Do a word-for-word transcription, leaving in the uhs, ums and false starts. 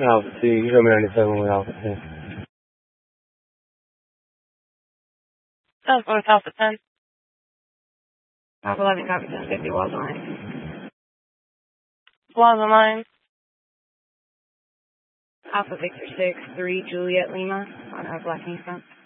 Alpha T, you show me ninety-seven with Alpha ten. Sounds with Alpha ten. Alpha eleven, copy ten fifty, Waza line. Plaza line. Alpha Victor six, three, Juliet Lima, on our Black King front.